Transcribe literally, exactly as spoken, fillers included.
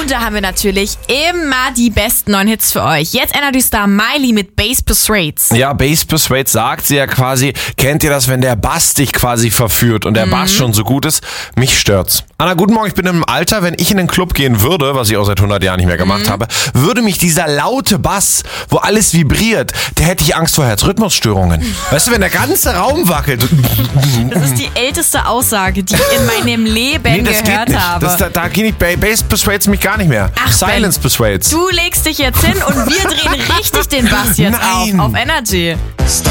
Und da haben wir natürlich immer die besten neuen Hits für euch. Jetzt Energy Star Miley mit Bass Persuades. Ja, Bass Persuades sagt sie ja quasi, kennt ihr das, wenn der Bass dich quasi verführt und der mhm. Bass schon so gut ist? Mich stört's. Anna, guten Morgen, ich bin im Alter, wenn ich in den Club gehen würde, was ich auch seit hundert Jahren nicht mehr gemacht mhm. habe, würde mich dieser laute Bass, wo alles vibriert, der hätte ich Angst vor Herzrhythmusstörungen. Weißt du, wenn der ganze Raum wackelt. Das ist die älteste Aussage, die ich in meinem Leben nee, das gehört geht nicht. habe. Das, da, da geht nicht, Bass Persuades mich gar nicht mehr. Ach, Silence Ben, Persuades. Du legst dich jetzt hin und wir drehen richtig den Bass jetzt Nein. auf, auf Energy.